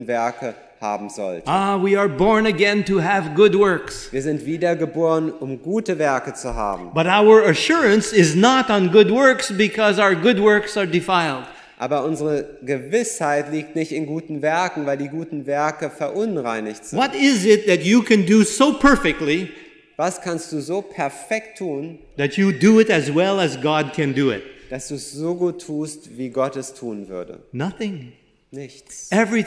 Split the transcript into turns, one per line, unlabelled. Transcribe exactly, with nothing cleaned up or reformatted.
Werke haben sollte.
Ah, we are born again to have good works.
Wir sind wiedergeboren, um gute Werke zu haben.
But our assurance is not on good works because our good works are defiled.
Aber unsere Gewissheit liegt nicht in guten Werken, weil die guten Werke verunreinigt sind.
What is it that you can do so perfectly
Was kannst du so perfekt tun,
that you do it as well as God can do it?
dass du es so gut tust, wie Gott es tun würde?
Nothing.
Nichts.
Everything